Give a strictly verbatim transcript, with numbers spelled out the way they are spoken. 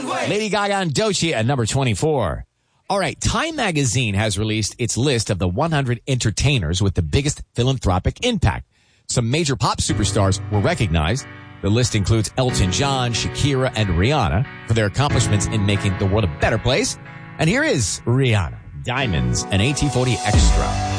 Lady Gaga and Doechii at number twenty-four. All right, Time Magazine has released its list of the one hundred entertainers with the biggest philanthropic impact. Some major pop superstars were recognized. The list includes Elton John, Shakira, and Rihanna for their accomplishments in making the world a better place. And here is Rihanna, Diamonds, and A T forty Extra.